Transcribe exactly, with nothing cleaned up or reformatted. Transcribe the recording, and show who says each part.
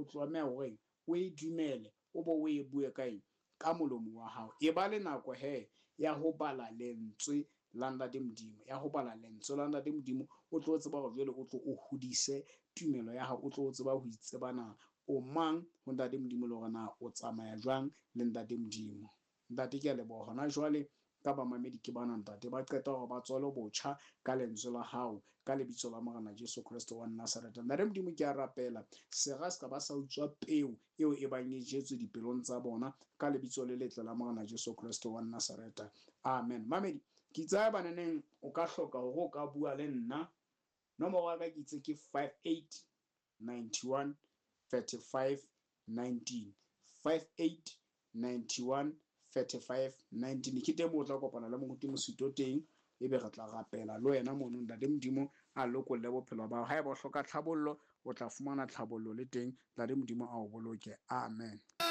Speaker 1: o tlameha hore o e dumele o bo o e bue ka eng ka molomo wa hao. E ba le nako he ya ho bala lentswe la ntate Modimo, ya ho bala lentswe la ntate Modimo, o tlo tseba hore jwale o tlo o hodise tumelo ya hao, o tlo tseba ho itseba na o mang ho ntate Modimo le hore na o tsamaya jwang le ntate Modimo. Ntate ke a leboha hona jwale ka bamamedi ke bana ntate ba qeta hore ba tswele botjha ka lentswe la hao ka lebitso la Morena Jesu Kristo wa Nazareth. Ntate Modimo ke a rapela sera se ka ba sa utswa peo eo e bang e jetswe dipelong tsa bona ka lebitso le letle la Morena Jesu Kristo wa Nazareth. Amen. Mamedi ke tsaya bananeng o ka hloka hore o ka bua le nna. Nomoro ya ka ke itse ke five eight nine one three five one nine five eight nine one three five one nine. Ke teng mo o tla kopana le moruti mosito teng, ebe re tla rapela le wena mono ntate Modimo a lokolle bophelo ba hao. Ha eba o hloka tlhabollo o tla fumana tlhabollo le teng, ntate Modimo a o boloke. Amen.